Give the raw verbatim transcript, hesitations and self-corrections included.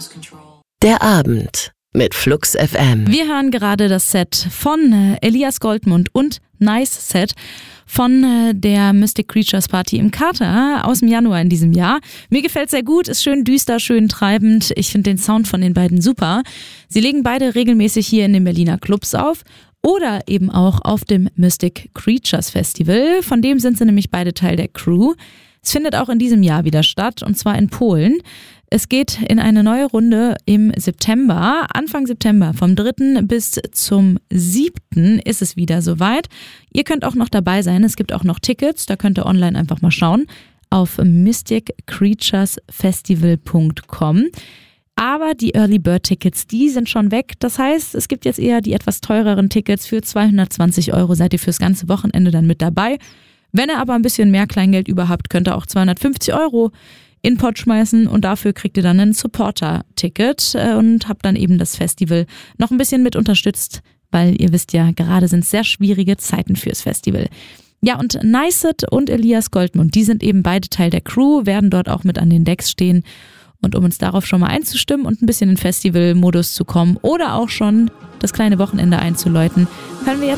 Der Abend mit Flux F M. Wir hören gerade das Set von äh, Elias Goldmund und Nice Set von äh, der Mystic Creatures Party im Kater aus dem Januar in diesem Jahr. Mir gefällt sehr gut, ist schön düster, schön treibend. Ich finde den Sound von den beiden super. Sie legen beide regelmäßig hier in den Berliner Clubs auf oder eben auch auf dem Mystic Creatures Festival. Von dem sind sie nämlich beide Teil der Crew. Es findet auch in diesem Jahr wieder statt, und zwar in Polen. Es geht in eine neue Runde im September, Anfang September, vom dritten bis zum siebten ist es wieder soweit. Ihr könnt auch noch dabei sein, es gibt auch noch Tickets, da könnt ihr online einfach mal schauen auf mystic creatures festival punkt com. Aber die Early Bird Tickets, die sind schon weg. Das heißt, es gibt jetzt eher die etwas teureren Tickets. Für zweihundertzwanzig Euro seid ihr fürs ganze Wochenende dann mit dabei. Wenn ihr aber ein bisschen mehr Kleingeld über habt, könnt ihr auch zweihundertfünfzig Euro in den Pott schmeißen und dafür kriegt ihr dann ein Supporter-Ticket und habt dann eben das Festival noch ein bisschen mit unterstützt, weil ihr wisst ja, gerade sind sehr schwierige Zeiten fürs Festival. Ja, und Nicet und Elias Goldmund, die sind eben beide Teil der Crew, werden dort auch mit an den Decks stehen. Und um uns darauf schon mal einzustimmen und ein bisschen in Festival-Modus zu kommen oder auch schon das kleine Wochenende einzuläuten, hören wir jetzt